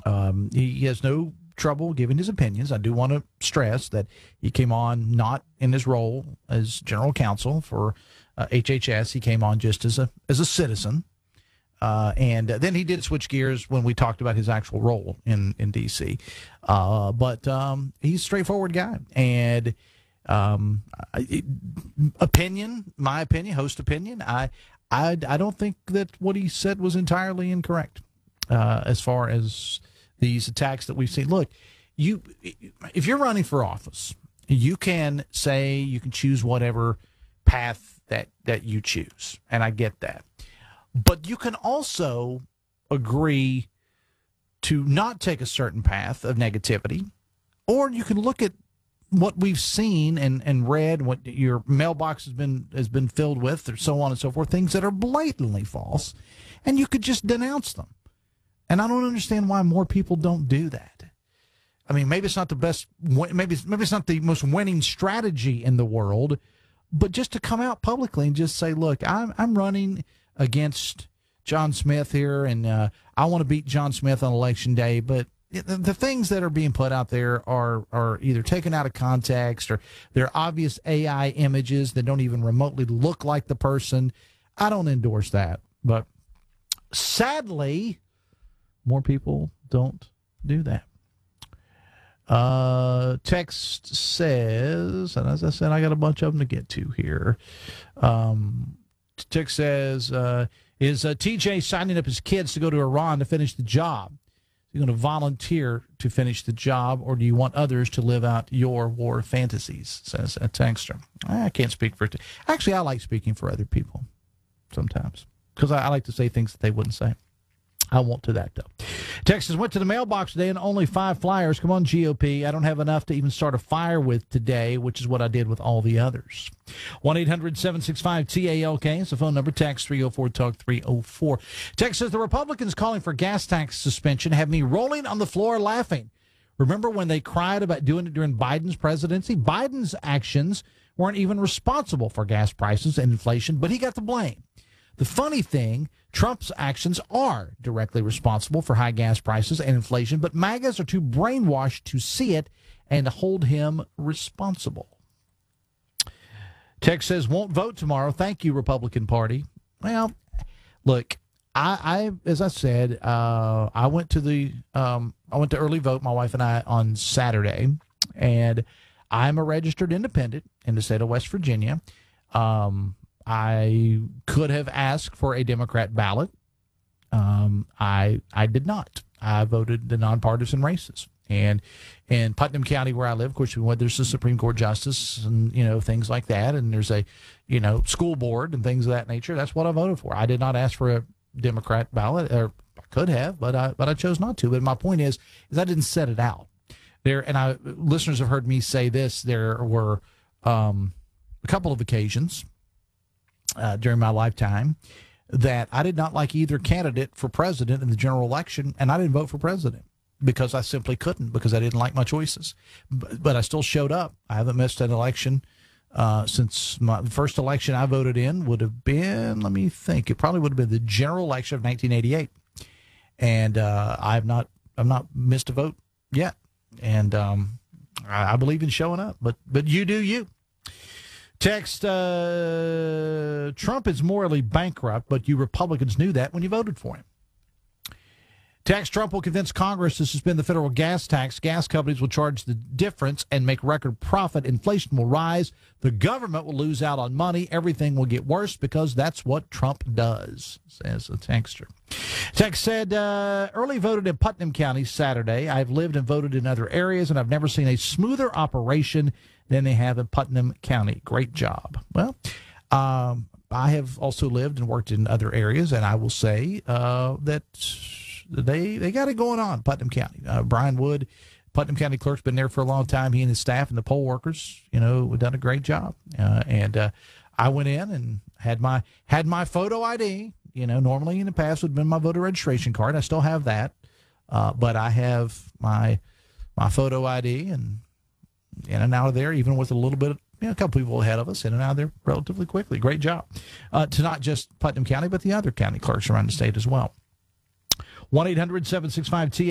He has no trouble giving his opinions. I do want to stress that he came on not in his role as general counsel for HHS. He came on just as a citizen. And then he did switch gears when we talked about his actual role in D.C. But he's a straightforward guy. And my opinion, host opinion, I don't think that what he said was entirely incorrect as far as these attacks that we've seen. Look, if you're running for office, you can say you can choose whatever path that you choose, and I get that. But you can also agree to not take a certain path of negativity, or you can look at what we've seen and read, what your mailbox has been filled with, or so on and so forth, things that are blatantly false, and you could just denounce them. And I don't understand why more people don't do that. I mean, maybe it's not the best, maybe it's not the most winning strategy in the world, but just to come out publicly and just say, look, I'm running against John Smith here, and I want to beat John Smith on Election Day, but the things that are being put out there are either taken out of context, or they're obvious AI images that don't even remotely look like the person. I don't endorse that, but sadly, more people don't do that. Text says, and as I said, I got a bunch of them to get to here. Text says, is TJ signing up his kids to go to Iran to finish the job? Are you going to volunteer to finish the job, or do you want others to live out your war fantasies? Says a texter. I can't speak for it. Actually, I like speaking for other people sometimes, because I like to say things that they wouldn't say. I won't do that, though. Texas went to the mailbox today and only 5 flyers. Come on, GOP. I don't have enough to even start a fire with today, which is what I did with all the others. 1-800-765-TALK is the phone number. Text 304-TALK-304. Text says, the Republicans calling for gas tax suspension have me rolling on the floor laughing. Remember when they cried about doing it during Biden's presidency? Biden's actions weren't even responsible for gas prices and inflation, but he got the blame. The funny thing, Trump's actions are directly responsible for high gas prices and inflation, but MAGAs are too brainwashed to see it and hold him responsible. Text says, won't vote tomorrow. Thank you, Republican Party. Well, look, I as I said, I went to early vote, my wife and I, on Saturday, and I'm a registered independent in the state of West Virginia. I could have asked for a Democrat ballot. I did not. I voted the nonpartisan races. And in Putnam County, where I live, of course, there's a Supreme Court justice and, things like that. And there's a, school board and things of that nature. That's what I voted for. I did not ask for a Democrat ballot, or I could have, but I chose not to. But my point is I didn't set it out there. And listeners have heard me say this. There were a couple of occasions during my lifetime that I did not like either candidate for president in the general election, and I didn't vote for president because I simply couldn't, because I didn't like my choices. But I still showed up. I haven't missed an election since the first election I voted in would have been, let me think, it probably would have been the general election of 1988. And I've not missed a vote yet. And I believe in showing up, but you do you. Text, Trump is morally bankrupt, but you Republicans knew that when you voted for him. Text, Trump will convince Congress to suspend the federal gas tax. Gas companies will charge the difference and make record profit. Inflation will rise. The government will lose out on money. Everything will get worse because that's what Trump does, says a texter. Text said, early voted in Putnam County Saturday. I've lived and voted in other areas, and I've never seen a smoother operation than they have in Putnam County. Great job. Well, I have also lived and worked in other areas, and I will say that they got it going on, Putnam County. Brian Wood, Putnam County clerk's been there for a long time. He and his staff and the poll workers, have done a great job. And I went in and had my photo ID. Normally in the past would have been my voter registration card. I still have that, but I have my photo ID, and in and out of there, even with a little bit of, a couple people ahead of us, in and out of there relatively quickly. Great job to not just Putnam County, but the other county clerks around the state as well. 1-800-765-TALK